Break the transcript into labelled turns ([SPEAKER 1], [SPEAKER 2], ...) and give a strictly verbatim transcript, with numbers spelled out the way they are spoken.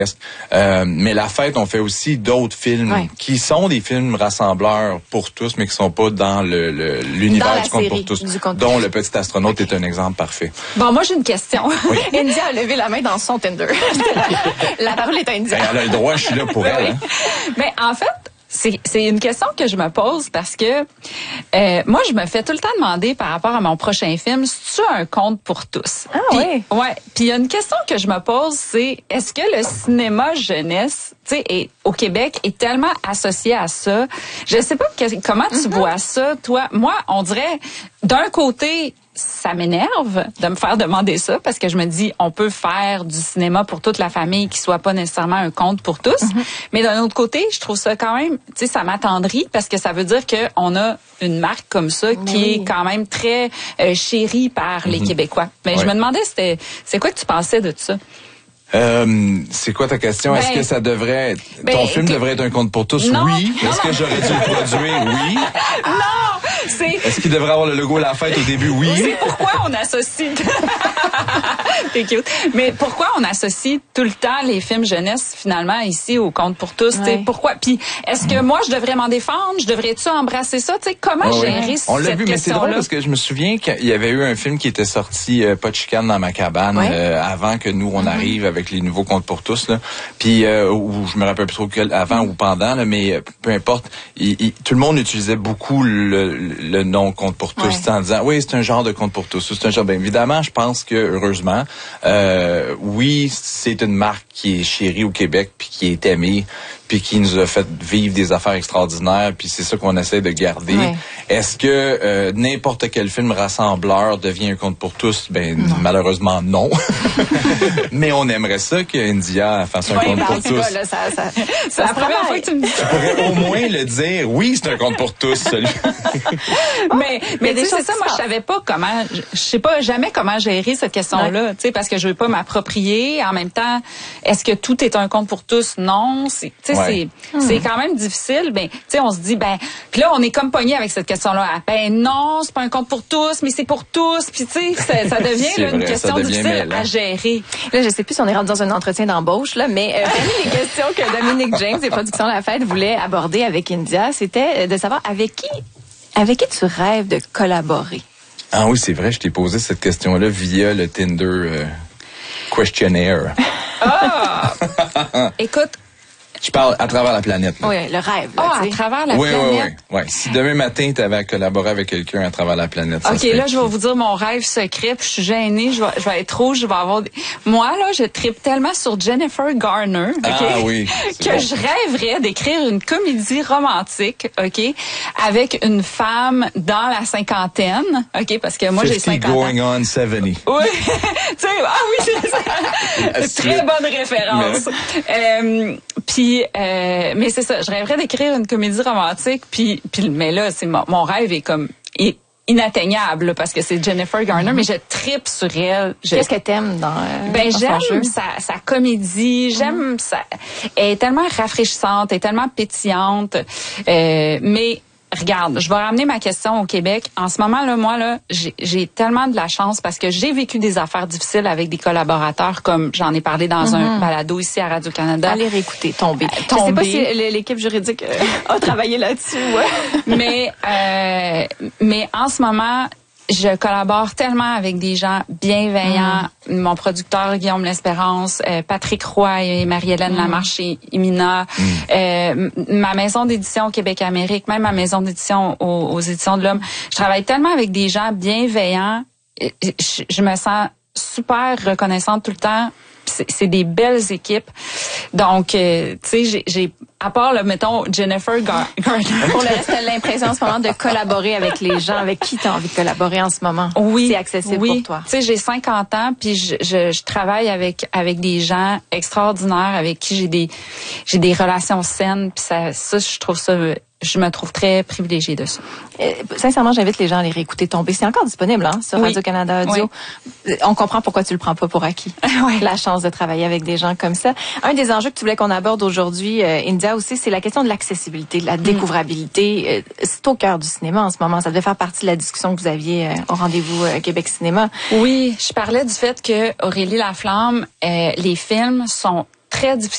[SPEAKER 1] Euh, mais La Fête, on fait aussi d'autres films
[SPEAKER 2] ouais.
[SPEAKER 1] qui sont des films rassembleurs pour tous, mais qui sont pas dans le, le l'univers du Conte pour tous, dont Le Petit Astronaute okay. est un exemple parfait.
[SPEAKER 2] Bon, moi j'ai une question.
[SPEAKER 3] Oui. India a levé la main dans son Tinder. La parole est à India.
[SPEAKER 1] Elle a le droit, je suis là pour elle. Hein.
[SPEAKER 2] Mais en fait, C'est, c'est une question que je me pose parce que euh, moi, je me fais tout le temps demander par rapport à mon prochain film, c'est-tu un conte pour tous?
[SPEAKER 3] Ah
[SPEAKER 2] Pis,
[SPEAKER 3] oui?
[SPEAKER 2] Ouais. Puis il y a une question que je me pose, c'est est-ce que le cinéma jeunesse, tu sais, est, au Québec, est tellement associé à ça? Je sais pas que, comment tu mm-hmm. vois ça, toi. Moi, on dirait, d'un côté, ça m'énerve de me faire demander ça parce que je me dis on peut faire du cinéma pour toute la famille qui soit pas nécessairement un conte pour tous. Mm-hmm. Mais d'un autre côté, je trouve ça quand même, tu sais, ça m'attendrit parce que ça veut dire que on a une marque comme ça qui oui. est quand même très euh, chérie par mm-hmm. les Québécois. Mais oui. je me demandais c'était c'est quoi que tu pensais de tout ça?
[SPEAKER 1] Euh, c'est quoi ta question? Ben, est-ce que ça devrait être, ben, ton film que... devrait être un conte pour tous?
[SPEAKER 2] Non,
[SPEAKER 1] oui.
[SPEAKER 2] Non,
[SPEAKER 1] est-ce
[SPEAKER 2] non.
[SPEAKER 1] que j'aurais dû le produire? Oui.
[SPEAKER 2] Non! C'est...
[SPEAKER 1] Est-ce qu'il devrait avoir le logo La Fête au début? Oui.
[SPEAKER 2] C'est pourquoi on associe... T'es cute. Mais pourquoi on associe tout le temps les films jeunesse, finalement, ici, au conte pour tous? Ouais. Pourquoi? Puis, est-ce que moi, je devrais m'en défendre? Je devrais-tu embrasser ça? T'sais, comment oh, gérer oui. cette
[SPEAKER 1] On l'a vu, mais c'est drôle
[SPEAKER 2] là?
[SPEAKER 1] Parce que je me souviens qu'il y avait eu un film qui était sorti, euh, Pas de chicane dans ma cabane, ouais. euh, avant que nous, on mm-hmm. arrive avec les nouveaux contes pour tous. Là. Puis, euh, ou je me rappelle plus trop quel, avant ou pendant, là, mais euh, peu importe, il, il, tout le monde utilisait beaucoup le, le nom conte pour tous ouais. en disant, oui, c'est un genre de conte pour tous. C'est un genre, bien évidemment, je pense que, heureusement, euh, oui, c'est une marque qui est chérie au Québec puis qui est aimée puis qui nous a fait vivre des affaires extraordinaires puis c'est ça qu'on essaie de garder. Ouais. Est-ce que euh, n'importe quel film rassembleur devient un conte pour tous? Ben non. Malheureusement non. Mais on aimerait ça qu'India fasse un ouais, conte ben, pour tous.
[SPEAKER 3] Pas, là, ça, ça, ça,
[SPEAKER 2] c'est la première fois que tu me dis.
[SPEAKER 1] Tu pourrais au moins le dire. Oui, c'est un conte pour tous. Celui.
[SPEAKER 2] mais mais tu sais c'est ça. Moi je savais pas comment. Je sais pas jamais comment gérer cette question-là. Ouais. Tu sais parce que je veux pas m'approprier. En même temps, est-ce que tout est un conte pour tous? Non. C'est tu sais ouais. c'est hmm. c'est quand même difficile. Ben tu sais on se dit ben puis là on est comme pogné avec cette question-là. Ben non, c'est pas un conte pour tous, mais c'est pour tous. Puis tu sais ça, ça devient là,
[SPEAKER 1] vrai,
[SPEAKER 2] une question difficile mêlant. à gérer.
[SPEAKER 3] Là je sais plus si on est rendu dans un entretien d'embauche là, mais euh, parmi les questions que Dominique James des Productions La Fête voulait aborder avec India, c'était de savoir avec qui avec qui tu rêves de collaborer.
[SPEAKER 1] Ah oui, c'est vrai, je t'ai posé cette question-là via le Tinder euh, questionnaire.
[SPEAKER 2] Ah! Écoute,
[SPEAKER 1] je parle à travers la planète. Là.
[SPEAKER 3] Oui, le rêve.
[SPEAKER 2] Ah, oh, à travers la
[SPEAKER 1] oui,
[SPEAKER 2] planète.
[SPEAKER 1] Oui, oui, oui. Si demain matin, tu avais à collaborer avec quelqu'un à travers la planète.
[SPEAKER 2] OK, là, je vais vous dire mon rêve secret, puis je suis gênée, je vais, je vais être rouge, je vais avoir... Des... Moi, là, je tripe tellement sur Jennifer Garner, OK?
[SPEAKER 1] Ah oui.
[SPEAKER 2] que bon. je rêverais d'écrire une comédie romantique, OK? Avec une femme dans la cinquantaine, OK? Parce que moi, j'ai cinquante ans.
[SPEAKER 1] going on seventy.
[SPEAKER 2] Oui. tu sais, ah oui, c'est ça. Très bonne référence. Euh, puis Euh, mais c'est ça, je rêverais d'écrire une comédie romantique, puis, puis mais là, c'est mon, mon rêve est comme est inatteignable là, parce que c'est Jennifer Garner, mm-hmm. mais je tripe sur elle. Je,
[SPEAKER 3] Qu'est-ce que t'aimes dans euh,
[SPEAKER 2] Ben
[SPEAKER 3] dans
[SPEAKER 2] j'aime sa, sa comédie, j'aime mm-hmm. sa, elle est tellement rafraîchissante, elle est tellement pétillante, euh, mais regarde, je vais ramener ma question au Québec. En ce moment, là, moi, là, j'ai, j'ai tellement de la chance parce que j'ai vécu des affaires difficiles avec des collaborateurs, comme j'en ai parlé dans mm-hmm. un balado ici à Radio-Canada.
[SPEAKER 3] Allez réécouter, tomber.
[SPEAKER 2] Euh, tomber.
[SPEAKER 3] Je sais pas si l'équipe juridique euh, a travaillé là-dessus. Ouais.
[SPEAKER 2] mais, euh, mais en ce moment, je collabore tellement avec des gens bienveillants. Mm. Mon producteur Guillaume L'Espérance, euh, Patrick Roy et Marie-Hélène mm. Lamarche et Imina, mm. euh, ma maison d'édition Québec-Amérique, même ma maison d'édition aux, aux Éditions de l'Homme. Je travaille tellement avec des gens bienveillants. Je, je me sens super reconnaissante tout le temps. C'est, c'est des belles équipes. Donc, euh, tu sais, j'ai, j'ai, à part, là, mettons, Jennifer Garner.
[SPEAKER 3] Pour le reste, t'as l'impression en ce moment de collaborer avec les gens avec qui t'as envie de collaborer en ce moment.
[SPEAKER 2] Oui.
[SPEAKER 3] C'est accessible
[SPEAKER 2] oui.
[SPEAKER 3] pour toi.
[SPEAKER 2] Tu sais, j'ai cinquante ans, puis je, je, je travaille avec, avec des gens extraordinaires, avec qui j'ai des, j'ai des relations saines, puis ça, ça, je trouve ça, je me trouve très privilégiée de ça.
[SPEAKER 3] Euh, sincèrement, j'invite les gens à les réécouter tomber. C'est encore disponible, hein, sur oui. Radio-Canada Audio. Oui. On comprend pourquoi tu le prends pas pour acquis.
[SPEAKER 2] Oui.
[SPEAKER 3] La chance de travailler avec des gens comme ça. Un des enjeux que tu voulais qu'on aborde aujourd'hui, euh, India aussi, c'est la question de l'accessibilité, de la découvrabilité. Mm. C'est au cœur du cinéma en ce moment. Ça devait faire partie de la discussion que vous aviez euh, au rendez-vous euh, Québec Cinéma.
[SPEAKER 2] Oui, je parlais du fait que Aurélie Laflamme, euh, les films sont très difficiles